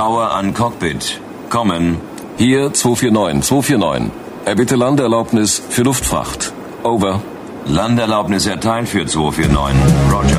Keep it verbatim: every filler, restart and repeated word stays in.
Tower an Cockpit. Kommen. Hier zwei vier neun, zwei vier neun. Erbitte Landeerlaubnis für Luftfracht. Over. Landeerlaubnis erteilt für zwei vier neun. Roger.